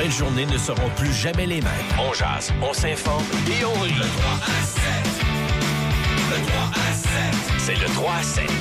fins de journée ne seront plus jamais les mêmes. On jase, on s'informe et on rit. Le 3 à 7. Le 3 à 7. C'est le 3 à 7.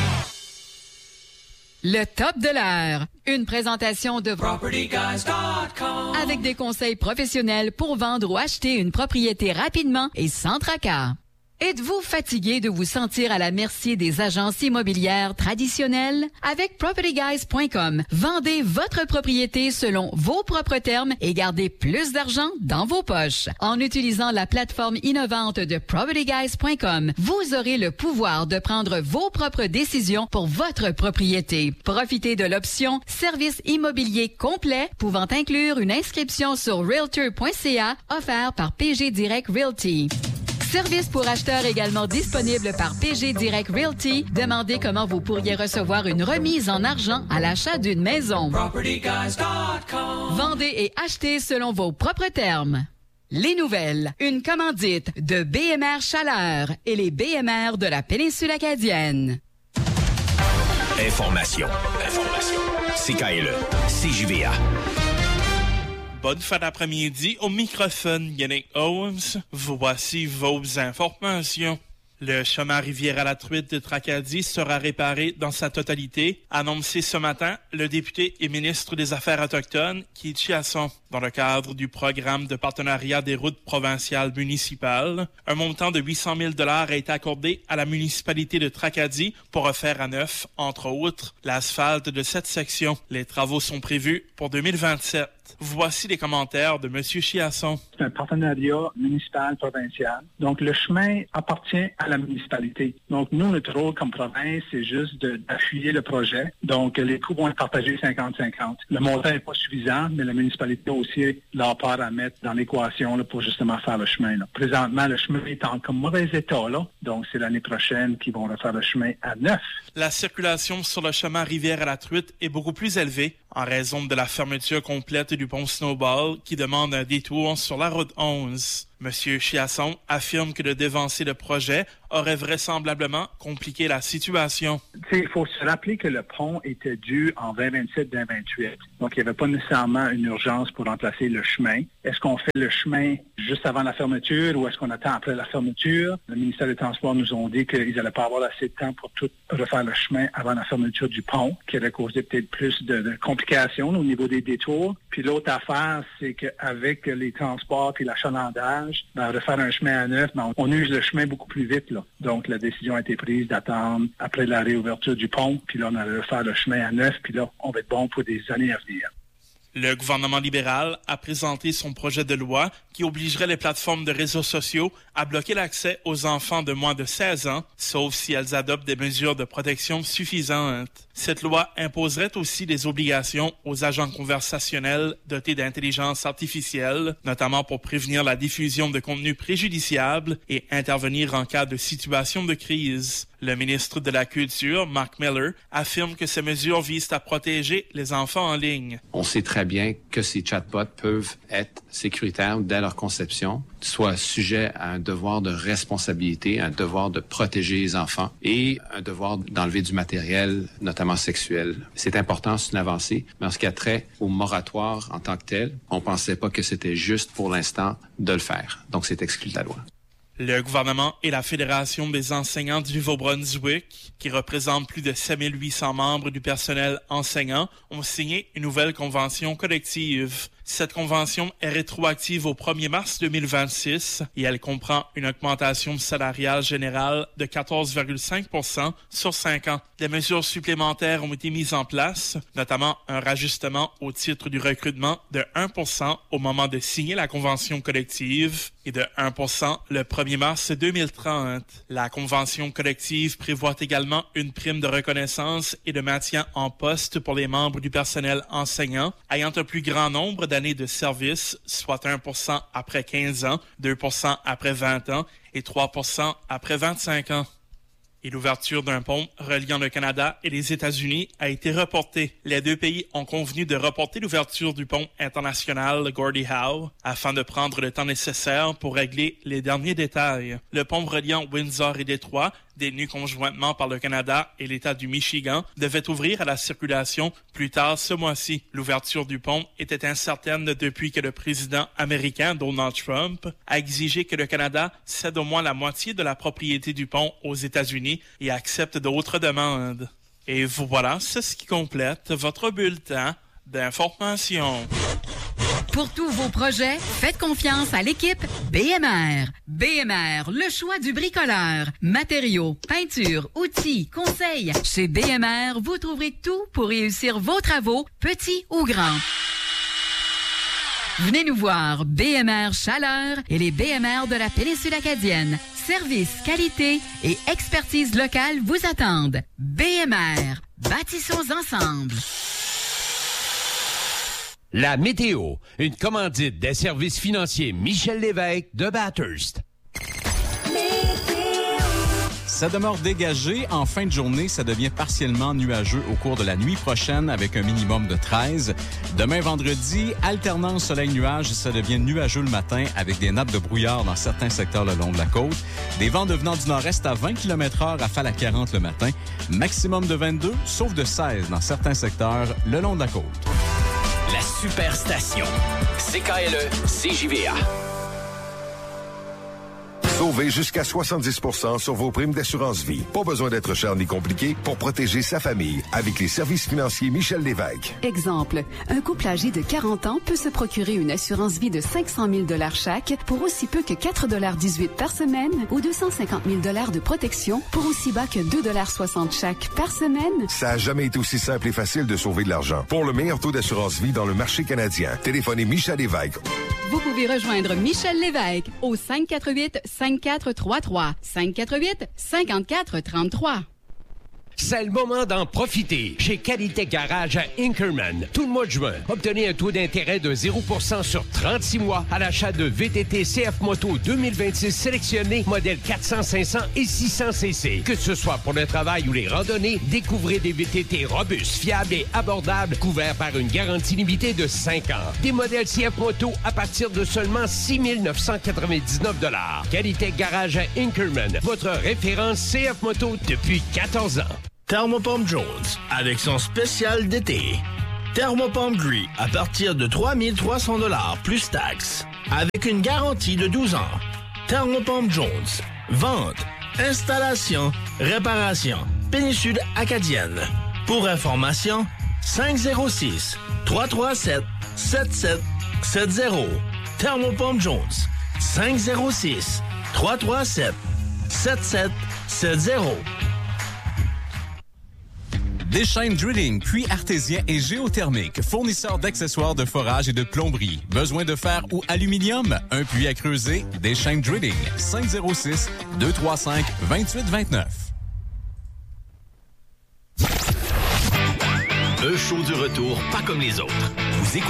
Le top de l'heure. Une présentation de PropertyGuys.com avec des conseils professionnels pour vendre ou acheter une propriété rapidement et sans tracas. Êtes-vous fatigué de vous sentir à la merci des agences immobilières traditionnelles? Avec PropertyGuys.com, vendez votre propriété selon vos propres termes et gardez plus d'argent dans vos poches. En utilisant la plateforme innovante de PropertyGuys.com, vous aurez le pouvoir de prendre vos propres décisions pour votre propriété. Profitez de l'option Service immobilier complet pouvant inclure une inscription sur Realtor.ca offert par PG Direct Realty. Service pour acheteurs également disponible par PG Direct Realty. Demandez comment vous pourriez recevoir une remise en argent à l'achat d'une maison. PropertyGuys.com Vendez et achetez selon vos propres termes. Les nouvelles, une commandite de BMR Chaleur et les BMR de la péninsule acadienne. Information. CKLE, CJVA. Bonne fin d'après-midi au microphone Yannick Holmes. Voici vos informations. Le chemin Rivière-à-la-Truite de Tracadie sera réparé dans sa totalité, annoncé ce matin le député et ministre des Affaires autochtones, Keith Chiasson. Dans le cadre du programme de partenariat des routes provinciales municipales, un montant de 800 000 $ a été accordé à la municipalité de Tracadie pour refaire à neuf, entre autres, l'asphalte de cette section. Les travaux sont prévus pour 2027. Voici les commentaires de M. Chiasson. C'est un partenariat municipal-provincial. Donc, le chemin appartient à la municipalité. Donc, nous, notre rôle comme province, c'est juste d'appuyer le projet. Donc, les coûts vont être partagés 50-50. Le montant n'est pas suffisant, mais la municipalité a aussi leur part à mettre dans l'équation là, pour justement faire le chemin. Là. Présentement, le chemin est en comme mauvais état. Là. Donc, c'est l'année prochaine qu'ils vont refaire le chemin à neuf. La circulation sur le chemin Rivière-à-la-Truite est beaucoup plus élevée en raison de la fermeture complète du pont Snowball qui demande un détour sur la route 11. M. Chiasson affirme que de dévancer le projet aurait vraisemblablement compliqué la situation. Il faut se rappeler que le pont était dû en 2027-2028. Donc, il n'y avait pas nécessairement une urgence pour remplacer le chemin. Est-ce qu'on fait le chemin juste avant la fermeture ou est-ce qu'on attend après la fermeture? Le ministère des Transports nous ont dit qu'ils n'allaient pas avoir assez de temps pour tout refaire le chemin avant la fermeture du pont, qui aurait causé peut-être plus de complications au niveau des détours. Puis l'autre affaire, c'est qu'avec les transports et l'achalandage, refaire un chemin à neuf, on use le chemin beaucoup plus vite. Là. Donc, la décision a été prise d'attendre après la réouverture du pont, puis là, on allait refaire le chemin à neuf, puis là, on va être bon pour des années à venir. Le gouvernement libéral a présenté son projet de loi qui obligerait les plateformes de réseaux sociaux à bloquer l'accès aux enfants de moins de 16 ans, sauf si elles adoptent des mesures de protection suffisantes. Cette loi imposerait aussi des obligations aux agents conversationnels dotés d'intelligence artificielle, notamment pour prévenir la diffusion de contenus préjudiciables et intervenir en cas de situation de crise. Le ministre de la Culture, Mark Miller, affirme que ces mesures visent à protéger les enfants en ligne. On sait très bien que ces chatbots peuvent être sécuritaires dès leur conception, soit sujet à un devoir de responsabilité, un devoir de protéger les enfants et un devoir d'enlever du matériel, notamment sexuel. C'est important, c'est une avancée, mais en ce qui a trait au moratoire en tant que tel, on pensait pas que c'était juste pour l'instant de le faire. Donc, c'est exclu de la loi. Le gouvernement et la Fédération des enseignants du Nouveau-Brunswick, qui représentent plus de 7800 membres du personnel enseignant, ont signé une nouvelle convention collective. Cette convention est rétroactive au 1er mars 2026 et elle comprend une augmentation salariale générale de 14,5% sur 5 ans. Des mesures supplémentaires ont été mises en place, notamment un rajustement au titre du recrutement de 1% au moment de signer la convention collective et de 1% le 1er mars 2030. La convention collective prévoit également une prime de reconnaissance et de maintien en poste pour les membres du personnel enseignant ayant un plus grand nombre d'années de service, soit 1% après 15 ans, 2% après 20 ans et 3% après 25 ans. Et l'ouverture d'un pont reliant le Canada et les États-Unis a été reportée. Les deux pays ont convenu de reporter l'ouverture du pont international Gordie Howe afin de prendre le temps nécessaire pour régler les derniers détails. Le pont reliant Windsor et Détroit détenus conjointement par le Canada et l'État du Michigan, devait ouvrir à la circulation plus tard ce mois-ci. L'ouverture du pont était incertaine depuis que le président américain Donald Trump a exigé que le Canada cède au moins la moitié de la propriété du pont aux États-Unis et accepte d'autres demandes. Et voilà, c'est ce qui complète votre bulletin d'information. Pour tous vos projets, faites confiance à l'équipe BMR. BMR, le choix du bricoleur. Matériaux, peinture, outils, conseils. Chez BMR, vous trouverez tout pour réussir vos travaux, petits ou grands. Venez nous voir, BMR Chaleur et les BMR de la péninsule acadienne. Service, qualité et expertise locale vous attendent. BMR, bâtissons ensemble. La météo, une commandite des services financiers Michel Lévesque de Bathurst. Ça demeure dégagé. En fin de journée, ça devient partiellement nuageux au cours de la nuit prochaine avec un minimum de 13. Demain, vendredi, alternance soleil-nuage. Ça devient nuageux le matin avec des nappes de brouillard dans certains secteurs le long de la côte. Des vents devenant du nord-est à 20 km/h, rafale à 40 le matin. Maximum de 22, sauf de 16 dans certains secteurs le long de la côte. La Superstation. CKLE, CJVA. Sauvez jusqu'à 70% sur vos primes d'assurance vie. Pas besoin d'être cher ni compliqué pour protéger sa famille avec les services financiers Michel Lévesque. Exemple, un couple âgé de 40 ans peut se procurer une assurance vie de 500 000 $ chaque pour aussi peu que 4,18 $ par semaine ou 250 000 $ de protection pour aussi bas que 2,60 $ chaque par semaine. Ça a jamais été aussi simple et facile de sauver de l'argent. Pour le meilleur taux d'assurance vie dans le marché canadien, téléphonez Michel Lévesque. Vous pouvez rejoindre Michel Lévesque au 548-5433. 548-5433. C'est le moment d'en profiter chez Qualité Garage à Inkerman. Tout le mois de juin, obtenez un taux d'intérêt de 0% sur 36 mois à l'achat de VTT CF Moto 2026 sélectionnés, modèles 400, 500 et 600 cc. Que ce soit pour le travail ou les randonnées, découvrez des VTT robustes, fiables et abordables, couverts par une garantie limitée de 5 ans. Des modèles CF Moto à partir de seulement 6 999 $. Qualité Garage à Inkerman, votre référence CF Moto depuis 14 ans. Thermopompe Jones, avec son spécial d'été. Thermopompe Gris, à partir de 3 300 $ plus taxes. Avec une garantie de 12 ans. Thermopompe Jones, vente, installation, réparation, péninsule acadienne. Pour information, 506-337-7770. Thermopompe Jones, 506-337-7770. Deschaines Drilling, puits artésien et géothermique, fournisseur d'accessoires de forage et de plomberie. Besoin de fer ou aluminium? Un puits à creuser? Deschaines Drilling, 506-235-2829. Un show du retour pas comme les autres. Vous écoutez